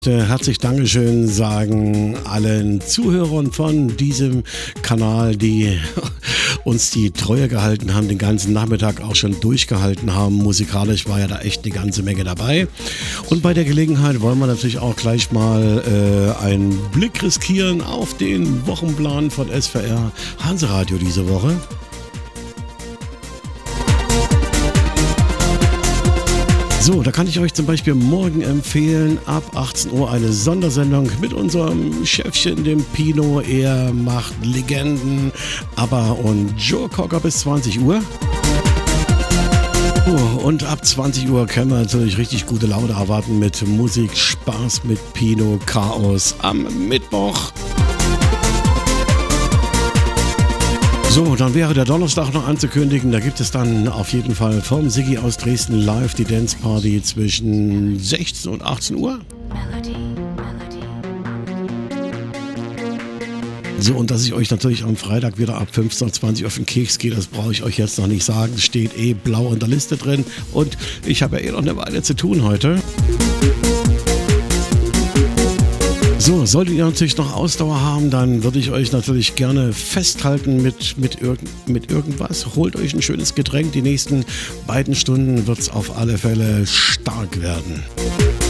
Herzlich Dankeschön sagen allen Zuhörern von diesem Kanal, die uns die Treue gehalten haben, den ganzen Nachmittag auch schon durchgehalten haben. Musikalisch war ja da echt eine ganze Menge dabei. Und bei der Gelegenheit wollen wir natürlich auch gleich mal einen Blick riskieren auf den Wochenplan von SWR Hanseradio diese Woche. So, da kann ich euch zum Beispiel morgen empfehlen, ab 18 Uhr eine Sondersendung mit unserem Chefchen, dem Pino. Er macht Legenden, ABBA und Joe Cocker bis 20 Uhr. Und ab 20 Uhr können wir natürlich richtig gute Laune erwarten mit Musik, Spaß mit Pino, Chaos am Mittwoch. So, dann wäre der Donnerstag noch anzukündigen. Da gibt es dann auf jeden Fall vom Siggi aus Dresden live die Dance Party zwischen 16 und 18 Uhr. So, und dass ich euch natürlich am Freitag wieder ab 15, 20 auf den Keks gehe, das brauche ich euch jetzt noch nicht sagen. Es steht blau in der Liste drin und ich habe ja noch eine Weile zu tun heute. So, solltet ihr natürlich noch Ausdauer haben, dann würde ich euch natürlich gerne festhalten mit irgendwas. Holt euch ein schönes Getränk. Die nächsten beiden Stunden wird es auf alle Fälle stark werden.